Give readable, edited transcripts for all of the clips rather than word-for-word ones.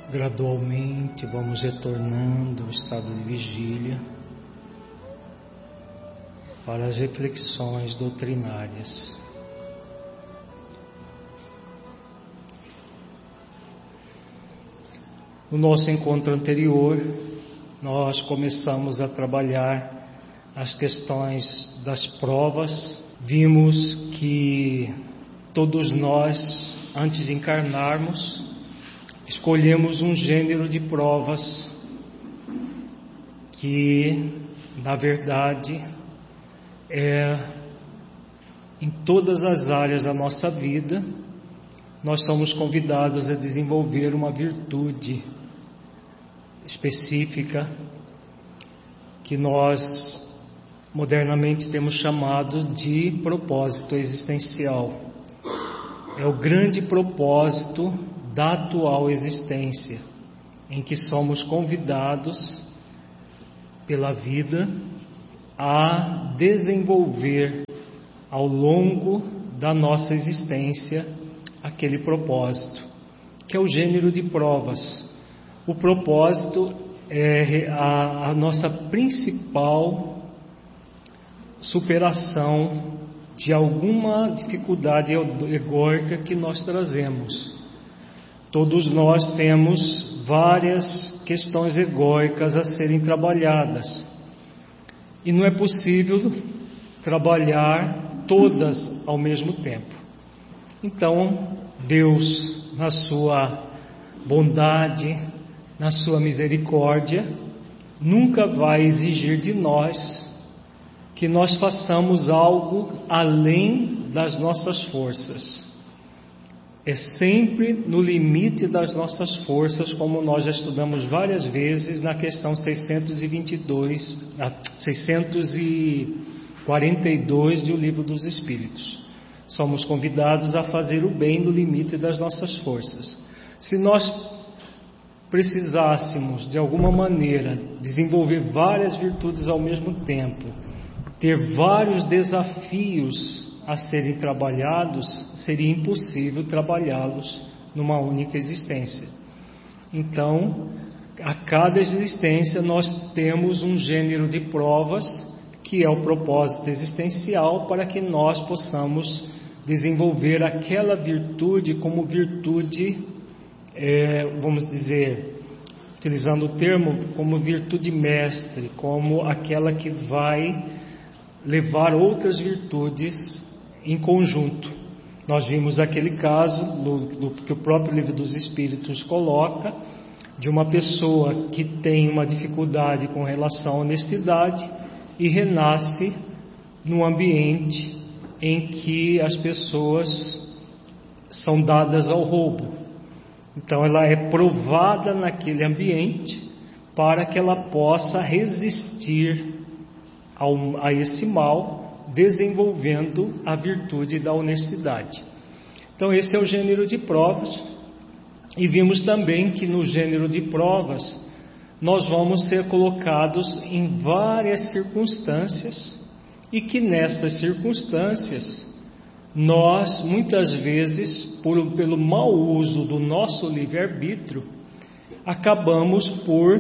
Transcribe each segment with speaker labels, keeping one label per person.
Speaker 1: Gradualmente vamos retornando ao estado de vigília para as reflexões doutrinárias. No nosso encontro anterior, nós começamos a trabalhar as questões das provas. Vimos que todos nós, antes de encarnarmos, escolhemos um gênero de provas que, na verdade, em todas as áreas da nossa vida, nós somos convidados a desenvolver uma virtude específica que nós modernamente temos chamado de propósito existencial. É o grande propósito da atual existência, em que somos convidados pela vida a desenvolver ao longo da nossa existência aquele propósito, que é o gênero de provas. O propósito é a nossa principal superação de alguma dificuldade egóica que nós trazemos. Todos nós temos várias questões egóicas a serem trabalhadas, e não é possível trabalhar todas ao mesmo tempo. Então, Deus, na sua bondade, na sua misericórdia, nunca vai exigir de nós que nós façamos algo além das nossas forças. É sempre no limite das nossas forças, como nós já estudamos várias vezes na questão 642 do Livro dos Espíritos. Somos convidados a fazer o bem no limite das nossas forças. Se nós precisássemos, de alguma maneira, desenvolver várias virtudes ao mesmo tempo, ter vários desafios a serem trabalhados, seria impossível trabalhá-los numa única existência. Então, a cada existência nós temos um gênero de provas, que é o propósito existencial, para que nós possamos desenvolver aquela virtude como virtude, vamos dizer, utilizando o termo, como virtude mestre, como aquela que vai levar outras virtudes em conjunto. Nós vimos aquele caso que o próprio Livro dos Espíritos coloca, de uma pessoa que tem uma dificuldade com relação à honestidade e renasce num ambiente em que as pessoas são dadas ao roubo. Então ela é provada naquele ambiente para que ela possa resistir a esse mal, desenvolvendo a virtude da honestidade. Então esse é o gênero de provas. E vimos também que no gênero de provas nós vamos ser colocados em várias circunstâncias, e que nessas circunstâncias nós muitas vezes, pelo mau uso do nosso livre-arbítrio, acabamos por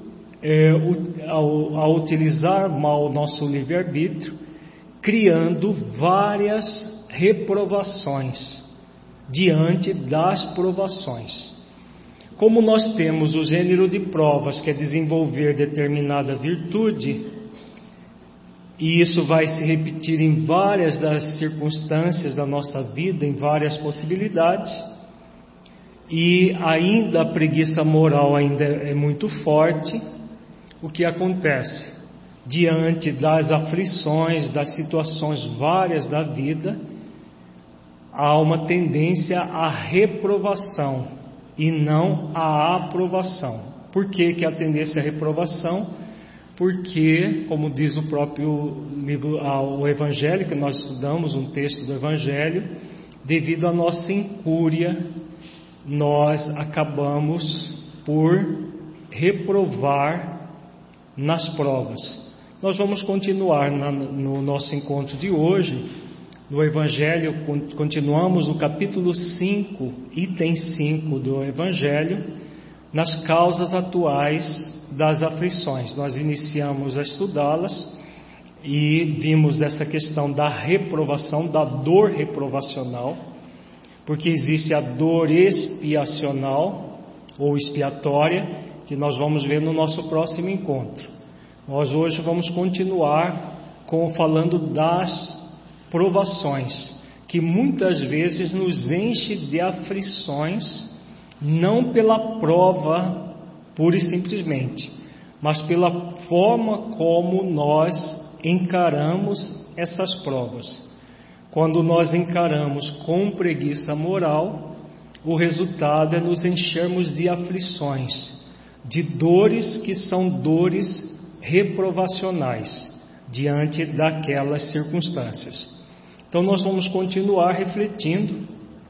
Speaker 1: ao utilizar mal o nosso livre-arbítrio, criando várias reprovações diante das provações. Como nós temos o gênero de provas, que é desenvolver determinada virtude, e isso vai se repetir em várias das circunstâncias da nossa vida, em várias possibilidades, e ainda a preguiça moral ainda é muito forte, o que acontece? Diante das aflições, das situações várias da vida, há uma tendência à reprovação e não à aprovação. Por que há tendência à reprovação? Porque, como diz o próprio livro, o Evangelho, que nós estudamos, um texto do Evangelho, devido à nossa incúria, nós acabamos por reprovar nas provas. Nós vamos continuar no nosso encontro de hoje, no Evangelho, continuamos no capítulo 5, item 5 do Evangelho, nas causas atuais das aflições. Nós iniciamos a estudá-las e vimos essa questão da reprovação, da dor reprovacional, porque existe a dor expiacional ou expiatória, que nós vamos ver no nosso próximo encontro. Nós hoje vamos continuar falando das provações, que muitas vezes nos enche de aflições, não pela prova pura e simplesmente, mas pela forma como nós encaramos essas provas. Quando nós encaramos com preguiça moral, o resultado é nos enchermos de aflições, de dores que são dores reprovacionais diante daquelas circunstâncias. Então nós vamos continuar refletindo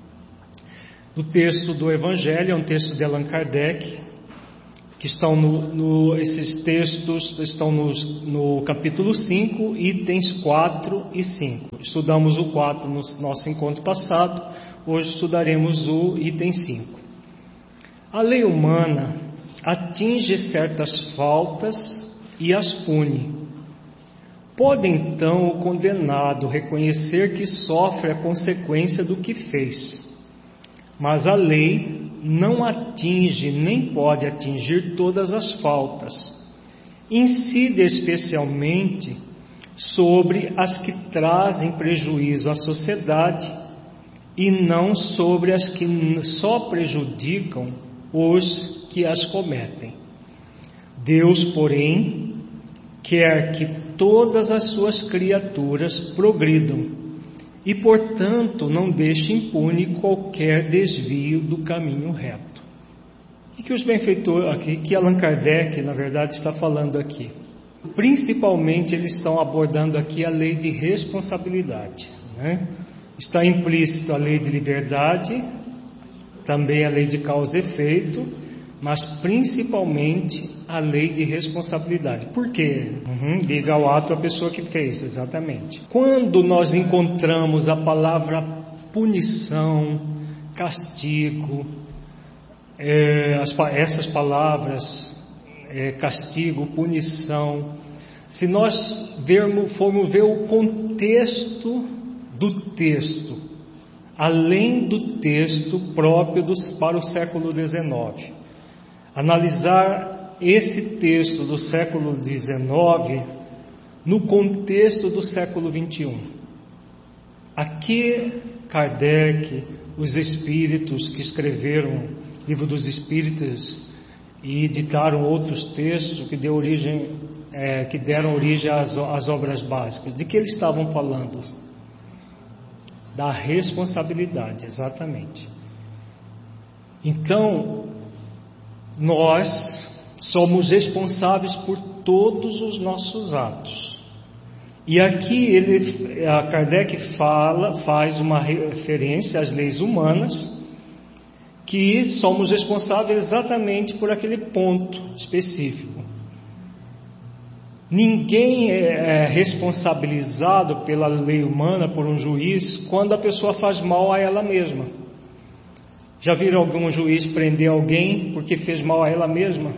Speaker 1: no texto do Evangelho, é um texto de Allan Kardec, que estão esses textos estão no capítulo 5, itens 4 e 5. Estudamos o 4 no nosso encontro passado, hoje estudaremos o item 5. A lei humana atinge certas faltas e as pune. Pode então o condenado reconhecer que sofre a consequência do que fez, mas a lei não atinge nem pode atingir todas as faltas. Incide especialmente sobre as que trazem prejuízo à sociedade e não sobre as que só prejudicam os que as cometem. Deus, porém, quer que todas as suas criaturas progridam e, portanto, não deixe impune qualquer desvio do caminho reto. E que os benfeitores aqui, que Allan Kardec, na verdade, está falando aqui? Principalmente, eles estão abordando aqui a lei de responsabilidade, né? Está implícito a lei de liberdade, também a lei de causa e efeito, mas principalmente a lei de responsabilidade. Por quê? Liga ao ato a pessoa que fez, exatamente. Quando nós encontramos a palavra punição, castigo, essas palavras, castigo, punição, se nós formos ver o contexto do texto, além do texto próprio para o século XIX, analisar esse texto do século XIX no contexto do século XXI. Aqui Kardec, os espíritos que escreveram o Livro dos Espíritos e editaram outros textos que deram origem às obras básicas. De que eles estavam falando? Da responsabilidade, exatamente. Então, nós somos responsáveis por todos os nossos atos. E aqui Kardec faz uma referência às leis humanas, que somos responsáveis exatamente por aquele ponto específico. Ninguém é responsabilizado pela lei humana, por um juiz, quando a pessoa faz mal a ela mesma. Já viram algum juiz prender alguém porque fez mal a ela mesma?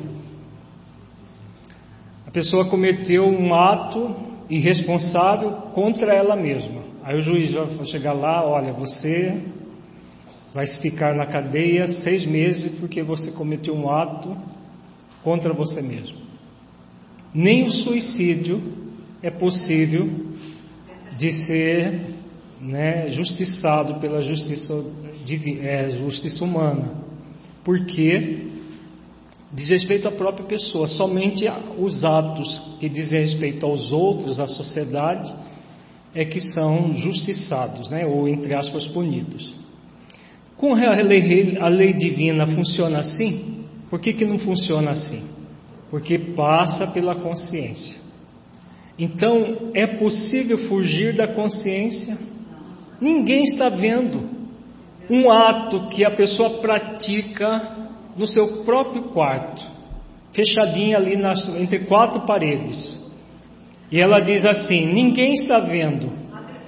Speaker 1: A pessoa cometeu um ato irresponsável contra ela mesma. Aí o juiz vai chegar lá: olha, você vai ficar na cadeia 6 meses porque você cometeu um ato contra você mesmo. Nem o suicídio é possível de ser justiçado pela justiça humana, porque diz respeito à própria pessoa. Somente os atos que dizem respeito aos outros, à sociedade, é que são justiçados, ou entre aspas punidos. Com a lei divina funciona assim? Por que não funciona assim? Porque passa pela consciência. Então, é possível fugir da consciência? Ninguém está vendo um ato que a pessoa pratica no seu próprio quarto, fechadinha ali entre 4 paredes. E ela diz assim: ninguém está vendo.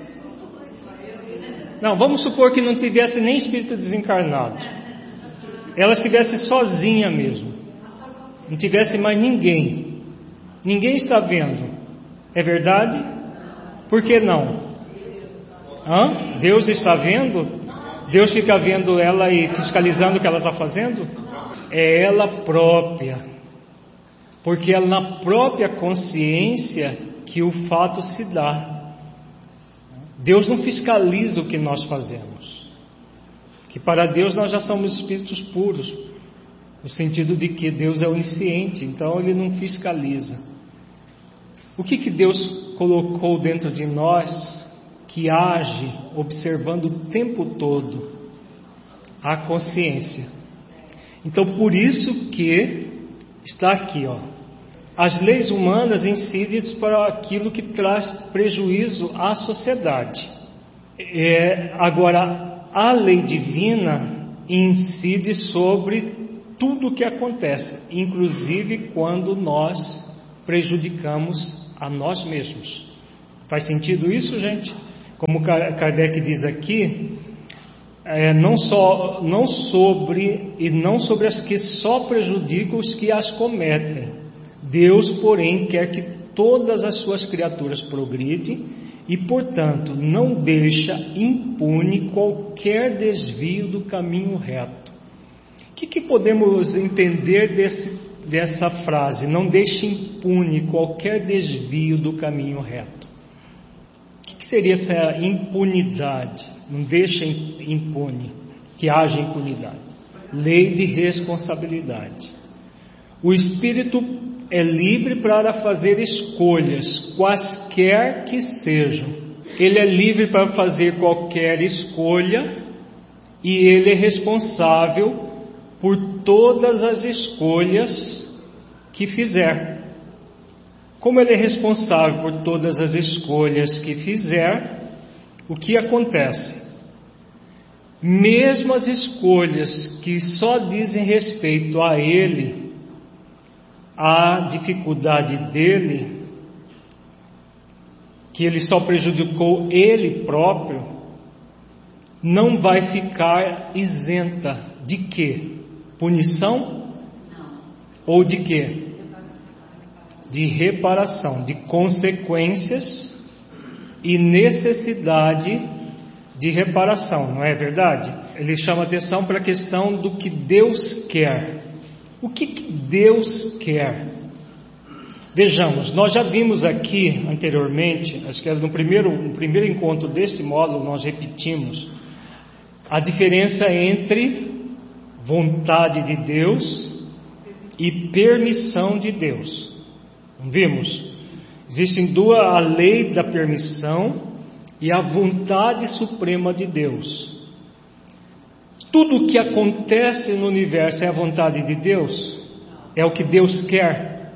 Speaker 1: Não, vamos supor que não tivesse nem espírito desencarnado. ela estivesse sozinha mesmo, não tivesse mais ninguém, ninguém está vendo, é verdade? Por que não? Deus está vendo? Deus fica vendo ela e fiscalizando o que ela está fazendo? É ela própria, porque é na própria consciência que o fato se dá. Deus não fiscaliza o que nós fazemos, que para Deus nós já somos espíritos puros, no sentido de que Deus é onisciente, então Ele não fiscaliza. O que Deus colocou dentro de nós que age observando o tempo todo? A consciência. Então por isso que está aqui, as leis humanas incidem para aquilo que traz prejuízo à sociedade. Agora, a lei divina incide sobre tudo o que acontece, inclusive quando nós prejudicamos a nós mesmos. Faz sentido isso, gente? Como Kardec diz aqui, não sobre as que só prejudicam os que as cometem. Deus, porém, quer que todas as suas criaturas progridem e, portanto, não deixa impune qualquer desvio do caminho reto. O que podemos entender dessa frase? Não deixa impune qualquer desvio do caminho reto. O que seria essa impunidade? Não deixa impune, que haja impunidade. Lei de responsabilidade. O espírito é livre para fazer escolhas, quaisquer que sejam. Ele é livre para fazer qualquer escolha e ele é responsável por todas as escolhas que fizer. Como ele é responsável por todas as escolhas que fizer, o que acontece? Mesmo as escolhas que só dizem respeito a ele, a dificuldade dele, que ele só prejudicou ele próprio, não vai ficar isenta de quê? Punição? Ou de quê? De reparação, de consequências e necessidade de reparação, não é verdade? Ele chama atenção para a questão do que Deus quer. O que Deus quer? Vejamos, nós já vimos aqui anteriormente, acho que era no primeiro encontro deste módulo, nós repetimos a diferença entre vontade de Deus e permissão de Deus. Não vimos? Existem duas, a lei da permissão e a vontade suprema de Deus. Tudo o que acontece no universo é a vontade de Deus? É o que Deus quer?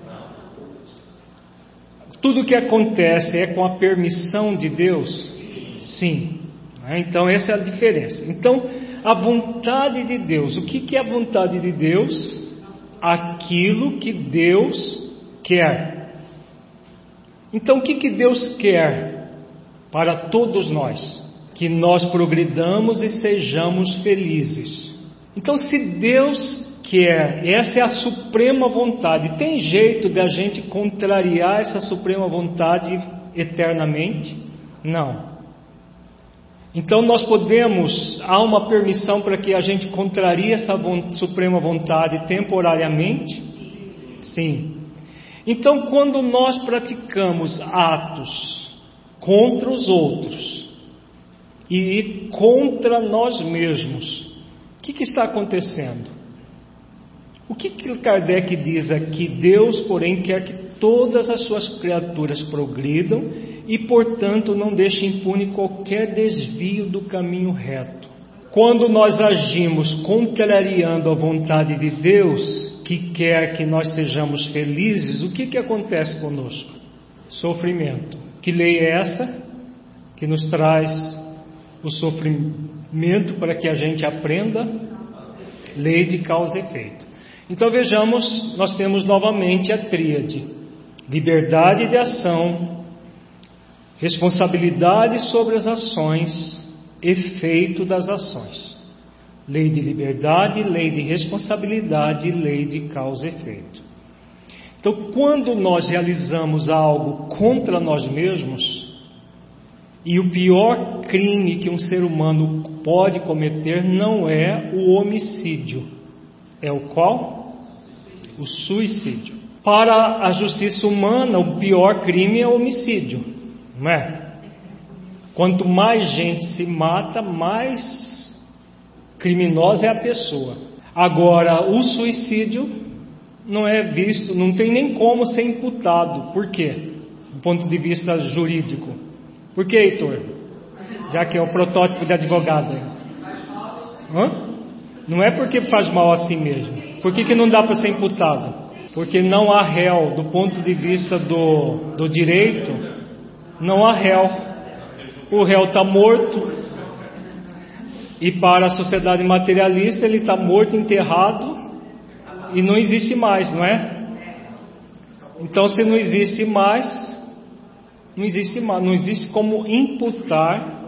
Speaker 1: Tudo o que acontece é com a permissão de Deus? Sim. Então essa é a diferença. Então, a vontade de Deus. O que é a vontade de Deus? Aquilo que Deus quer. Então, o que Deus quer para todos nós? Que nós progridamos e sejamos felizes. Então, se Deus quer, essa é a suprema vontade, tem jeito de a gente contrariar essa suprema vontade eternamente? Não. Então nós podemos, há uma permissão para que a gente contrarie essa suprema vontade temporariamente? Sim. Então quando nós praticamos atos contra os outros e contra nós mesmos, o que está acontecendo? O que Kardec diz aqui? Deus, porém, quer que todas as suas criaturas progridam e, portanto, não deixe impune qualquer desvio do caminho reto. Quando nós agimos contrariando a vontade de Deus, que quer que nós sejamos felizes, o que acontece conosco? Sofrimento. Que lei é essa que nos traz o sofrimento para que a gente aprenda? Lei de causa e efeito. Então vejamos, nós temos novamente a tríade: liberdade de ação, responsabilidade sobre as ações, efeito das ações. Lei de liberdade, lei de responsabilidade e lei de causa e efeito. Então, quando nós realizamos algo contra nós mesmos, e o pior crime que um ser humano pode cometer não é o homicídio, é o qual? O suicídio. Para a justiça humana, o pior crime é o homicídio, não é? Quanto mais gente se mata, mais criminosa é a pessoa. Agora, o suicídio não é visto, não tem nem como ser imputado. Por quê? Do ponto de vista jurídico. Por que, Heitor? Já que é o protótipo de advogado. Não é porque faz mal a si mesmo. Por que não dá para ser imputado? Porque não há réu. Do ponto de vista do direito, não há réu. O réu está morto. E para a sociedade materialista, ele está morto, enterrado e não existe mais, não é? Então, se não existe mais, não existe como imputar